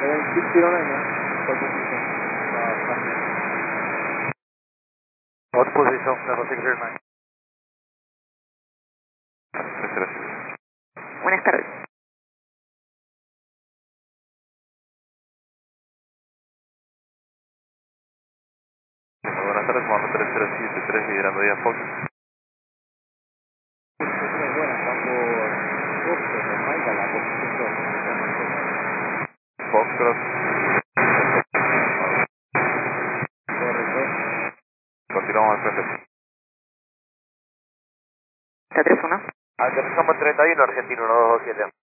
What position, level 609? Buenas tardes. Buenas tardes, comando 3073, liderando vía Fox. Foxtrot. Continuamos al frente. Está 3-1. Aterrizamos 31, Argentino 127.